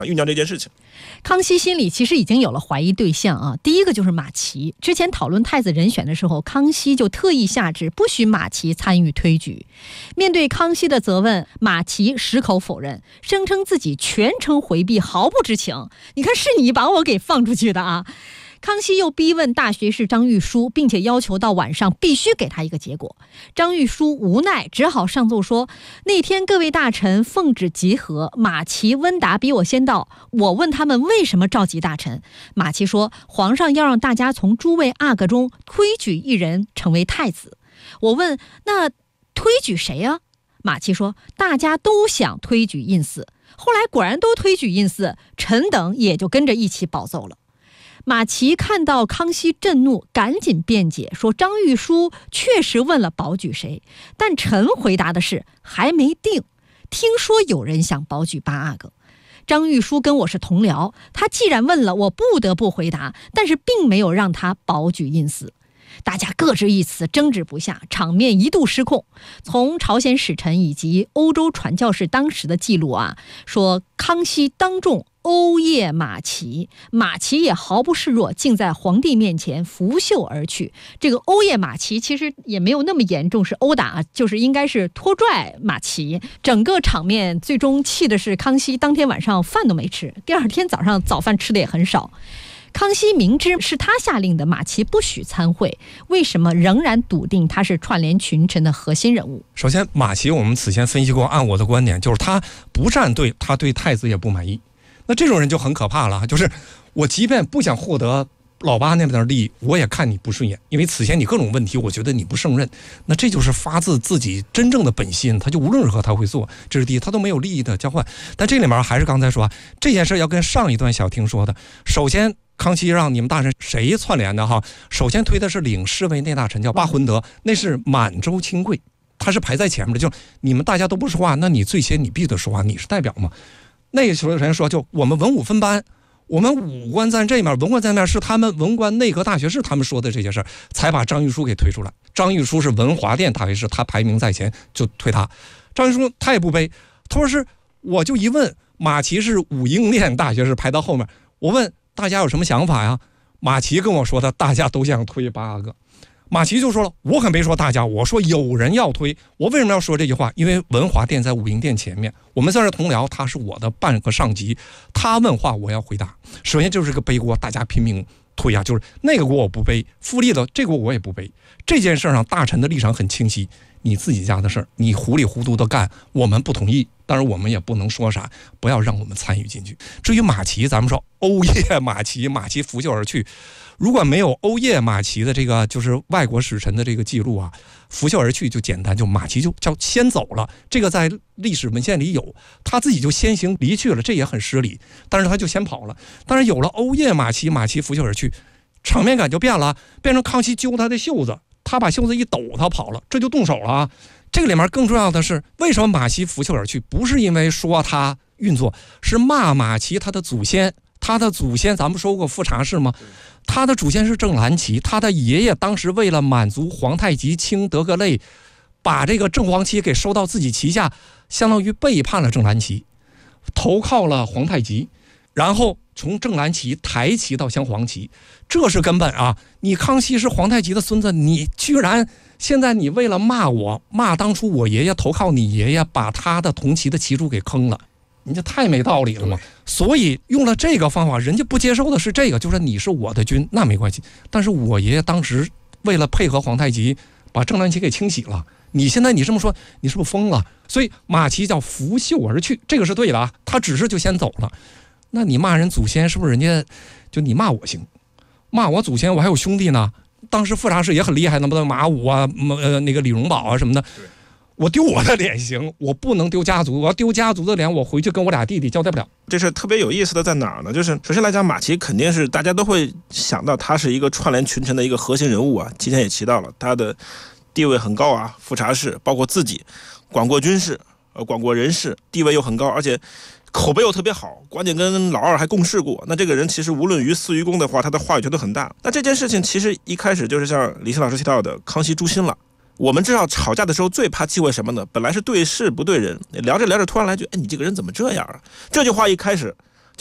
酝酿这件事情。 康熙心里其实已经有了怀疑对象啊，第一个就是马齐。之前讨论太子人选的时候，康熙就特意下旨不许马齐参与推举。面对康熙的责问，马齐矢口否认，声称自己全程回避，毫不知情。你看是你把我给放出去的啊！康熙又逼问大学士张玉书，并且要求到晚上必须给他一个结果。张玉书无奈，只好上奏说，那天各位大臣奉旨集合，马齐、温达比我先到，我问他们为什么召集大臣。马齐说，皇上要让大家从诸位阿哥中推举一人成为太子。我问，那推举谁啊？马齐说，大家都想推举胤祀。后来果然都推举胤祀，臣等也就跟着一起保奏了。马齐看到康熙震怒，赶紧辩解说，张玉书确实问了保举谁，但臣回答的是还没定，听说有人想保举8阿哥。张玉书跟我是同僚，他既然问了，我不得不回答，但是并没有让他保举胤祀。大家各执一词，争执不下，场面一度失控。从朝鲜使臣以及欧洲传教士当时的记录啊，说康熙当众殴谒马齐，马齐也毫不示弱，竟在皇帝面前拂袖而去。这个殴谒马齐其实也没有那么严重，是殴打，就是应该是拖拽马齐。整个场面最终气的是康熙当天晚上饭都没吃，第二天早上早饭吃的也很少。康熙明知是他下令的马齐不许参会，为什么仍然笃定他是串联群臣的核心人物？ 首先，马齐我们此前分析过，按我的观点就是他不站队，他对太子也不满意。那这种人就很可怕了，就是我即便不想获得老八那边的利益，我也看你不顺眼，因为此前你各种问题，我觉得你不胜任。那这就是发自自己真正的本心，他就无论如何他会做，这是第一，他都没有利益的交换。但这里面还是刚才说这件事要跟上一段小婷说的，首先康熙让你们大臣谁串联的哈？首先推的是领侍卫内大臣叫巴浑德，那是满洲亲贵，他是排在前面的。就你们大家都不说话，那你最先你必须得说话，你是代表嘛。那个时候人说，就我们文武分班，我们武官在这面，文官在那面，是他们文官内阁大学士他们说的这些事儿，才把张玉书给推出来。张玉书是文华殿大学士，他排名在前，就推他。张玉书他也不卑，他说是，我就一问，马齐是武英殿大学士排到后面，我问大家有什么想法呀？马齐跟我说的，大家都想推8阿哥。马齐就说了，我可没说大家，我说有人要推。我为什么要说这句话？因为文华殿在武英殿前面，我们算是同僚，他是我的半个上级，他问话我要回答。首先就是个背锅，大家拼命推啊，就是那个锅我不背，复利的这个锅我也不背。这件事上大臣的立场很清晰，你自己家的事儿，你糊里糊涂的干，我们不同意，当然我们也不能说啥，不要让我们参与进去。至于马齐，咱们说殴谒马齐，马齐拂袖而去。如果没有殴谒马齐的这个就是外国使臣的这个记录啊，拂袖而去就简单，就马齐就叫先走了，这个在历史文献里有，他自己就先行离去了，这也很失礼，但是他就先跑了。但是有了殴谒马齐，马齐拂袖而去，场面感就变了，变成康熙揪他的袖子，他把袖子一抖，他跑了，这就动手了啊。这个里面更重要的是，为什么马齐拂袖而去？不是因为说他运作，是骂马齐他的祖先。他的祖先咱们说过富察氏吗？他的祖先是郑兰旗，他的爷爷当时为了满足皇太极清德格类，把这个正黄旗给收到自己旗下，相当于背叛了郑兰旗，投靠了皇太极，然后从正蓝旗抬旗到镶黄旗，这是根本啊！你康熙是皇太极的孙子，你居然现在你为了骂我，骂当初我爷爷投靠你爷爷，把他的铜旗的旗主给坑了，你这太没道理了嘛！所以用了这个方法，人家不接受的是这个，就是你是我的君，那没关系。但是我爷爷当时为了配合皇太极，把正蓝旗给清洗了。你现在你这么说，你是不是疯了？所以马齐叫拂袖而去，这个是对的啊，他只是就先走了。那你骂人祖先，是不是人家就你骂我行，骂我祖先，我还有兄弟呢。当时富察氏也很厉害，那么马武啊，那个李荣宝啊什么的。我丢我的脸行，我不能丢家族，我要丢家族的脸，我回去跟我俩弟弟交代不了。 这是特别有意思的在哪儿呢？就是首先来讲，马齐肯定是大家都会想到他是一个串联群臣的一个核心人物啊。之前也提到了他的地位很高啊，富察氏包括自己管过军事，管过人事，地位又很高，而且口碑又特别好，关键跟老二还共事过。那这个人其实无论于私于公的话，他的话语权都很大。那这件事情其实一开始就是像李欣老师提到的，康熙诛心了。我们知道吵架的时候最怕忌讳什么呢？本来是对事不对人，聊着聊着突然来句，哎，你这个人怎么这样啊？这句话一开始